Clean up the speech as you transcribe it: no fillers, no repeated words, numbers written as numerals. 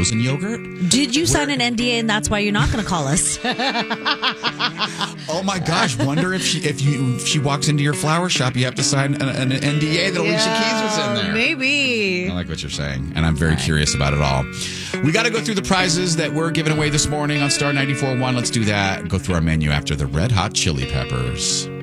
frozen yogurt. Did you sign an NDA and that's why you're not going to call us? Oh my gosh! Wonder if she walks into your flower shop, you have to sign an NDA that Alicia Keys was in there. Maybe. I like what you're saying, and I'm very curious about it all. We got to go through the prizes that we're giving away this morning on Star 94.1. Let's do that. Go through our menu after the Red Hot Chili Peppers.